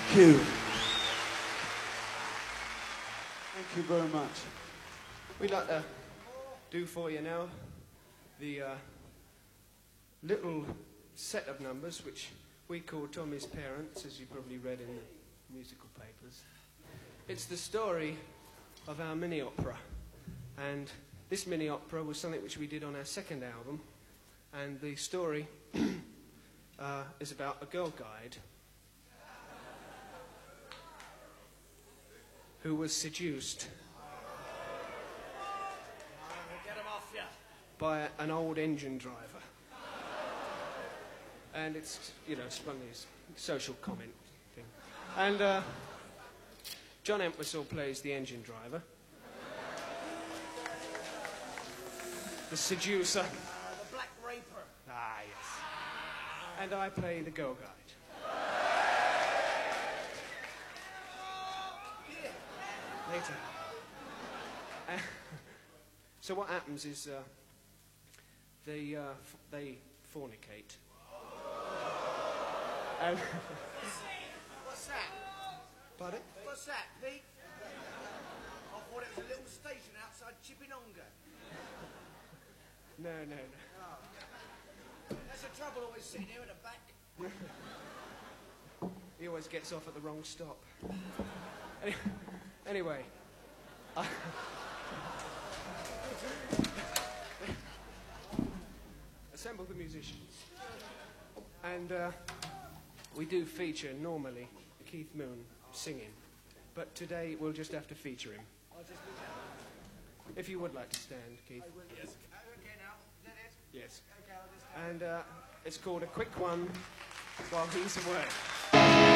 you. Thank you very much. We'd like to do for you now the little set of numbers which we call Tommy's Parents, as you probably read in the musical papers. It's the story of our mini-opera, and this mini-opera was something which we did on our second album, and the story is about a girl guide who was seduced by an old engine driver. And it's, you know, it's one of these social comment thing. And John Entwistle plays the engine driver. The seducer. The Black Raper. Ah, yes. And I play the girl guide. Later. So what happens is they fornicate. And What's that? pardon? What's that, Pete? I thought it was a little station outside Chippinonga. No. That's the trouble always sitting here at the back. He always gets off at the wrong stop. Anyway. Assemble the musicians. And we do feature, normally, Keith Moon singing. But today we'll just have to feature him. If you would like to stand, Keith. I will, yes. Okay, now. Is that it? Yes. Okay, I'll just... And it's called A Quick One While He's Away.